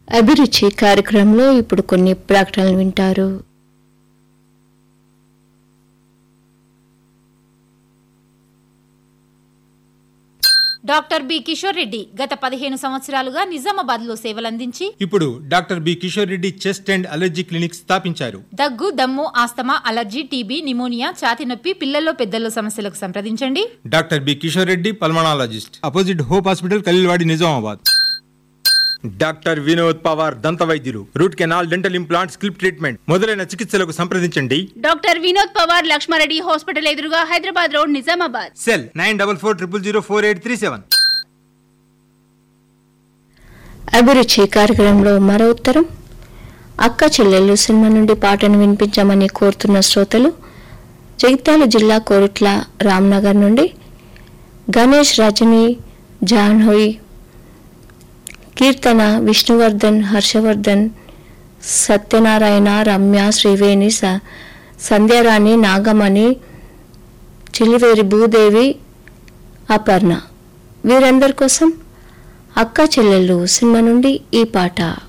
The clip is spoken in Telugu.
అభిరుచి కార్యక్రమంలో ఇప్పుడు కొన్ని ప్రకటనలు వింటారు. డాక్టర్ బి కిషోర్ రెడ్డి గత 15 సంవత్సరాలుగా నిజామాబాద్ లో సేవలందించి ఇప్పుడు doctor B Kishore Reddy chest and allergy clinic స్థాపించారు. దగ్గు, దమ్ము, ఆస్తమా, అలర్జీ, టీబీ, నిమోనియా, ఛాతీ నొప్పి, పిల్లల్లో పెద్దల్లో సమస్యలకు సంప్రదించండి. Doctor B Kishore Reddy pulmonologist, opposite hope hospital, Khaleelwadi, Nizamabad. Doctor Vinod Pawar దంత వైద్యులు, root canal, dental implant, స్కిల్ప్ treatment మొదలైన చికిత్సలకు సంప్రదించండి. డాక్టర్ వినోద్ పవార్, లక్ష్మారెడ్డి హాస్పిటల్ ఎదురుగా, హైదరాబాద్ రోడ్, నిజామాబాద్. సెల్ 9440004837. అభిరుచి కార్యక్రమంలో మరో ఉత్తరం. అక్క చెల్లెళ్ళు సినిమా నుండి పాటను వినిపించమని కోరుతున్న శ్రోతలు జగిత్యాల జిల్లా కోరుట్ల రామ్నగర్ నుండి గణేష్, రజని, జాన్హోయ్, కీర్తన, విష్ణువర్ధన్, హర్షవర్ధన్, సత్యనారాయణ, రమ్య, శ్రీవేణి, సంధ్యారాణి, నాగమణి, చిలివేరి భూదేవి, అపర్ణ వీరందరి కోసం అక్క చెల్లెళ్ళు సినిమా నుండి ఈ పాట.